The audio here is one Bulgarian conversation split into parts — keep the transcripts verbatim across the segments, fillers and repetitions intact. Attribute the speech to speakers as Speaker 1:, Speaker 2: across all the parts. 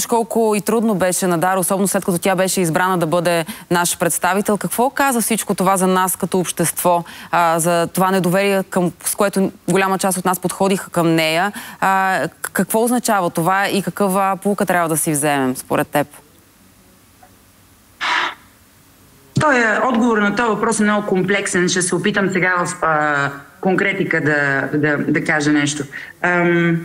Speaker 1: колко и трудно беше на Дара, особено след като тя беше избрана да бъде наш представител. Какво каза всичко това за нас като общество, а, за това недоверие, към, с което голяма част от нас подходиха към нея? А, какво означава това и каква поука трябва да си вземем, според теб?
Speaker 2: Той е отговор на този въпрос е много комплексен. Ще се опитам сега в а, конкретика да, да, да кажа нещо. Ам,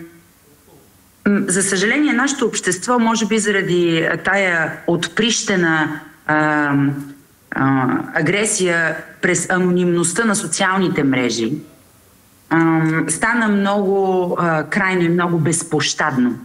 Speaker 2: за съжаление, нашето общество, може би заради тая отприщена а, а, агресия през анонимността на социалните мрежи, а, стана много а, крайно и много безпощадно.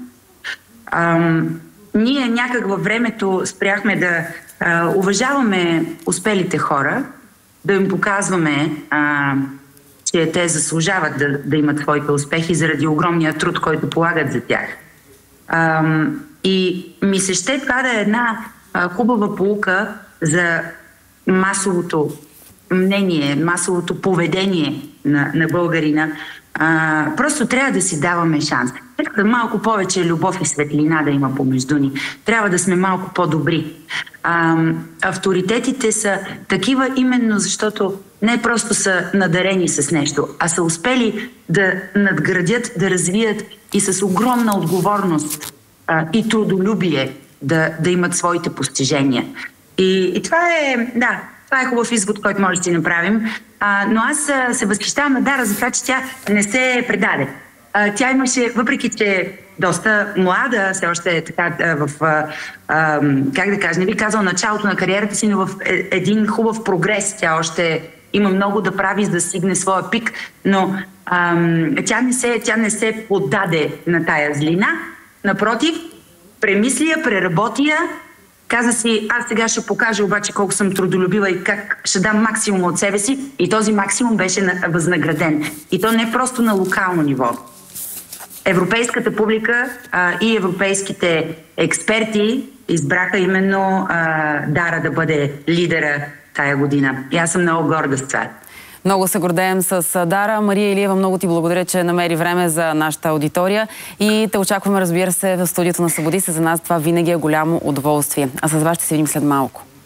Speaker 2: А, ние някак във времето спряхме да а, уважаваме успелите хора, да им показваме, а, че те заслужават да, да имат своите успехи заради огромния труд, който полагат за тях. А, и ми се ще това да е една а, хубава поука за масовото мнение, масовото поведение на, на българина. А, просто трябва да си даваме шанс. Трябва малко повече любов и светлина да има помежду ни. Трябва да сме малко по-добри. А, авторитетите са такива именно защото не просто са надарени с нещо, а са успели да надградят, да развият и с огромна отговорност а, и трудолюбие да, да имат своите постижения. И, и това е, да, това е хубав извод, който може да си направим. А, но аз а, се възхищавам на Дара за това, че тя не се предаде. А, тя имаше, въпреки че доста млада, все още е така в, а, а, как да кажа, не би казал началото на кариерата си, но в е, един хубав прогрес. Тя още има много да прави, за да стигне своя пик, но а, тя, не се, тя не се поддаде на тая злина. Напротив, премисли я, преработи я, каза си, аз сега ще покажа обаче колко съм трудолюбива и как ще дам максимум от себе си, и този максимум беше възнаграден. И то не просто на локално ниво. Европейската публика а, и европейските експерти избраха именно а, Дара да бъде лидера тая година. И аз съм много горда с това.
Speaker 1: Много се гордеем с Дара. Мария Илиева, много ти благодаря, че намери време за нашата аудитория и те очакваме, разбира се, в студиото на Събуди се. За нас това винаги е голямо удоволствие. А с вас ще се видим след малко.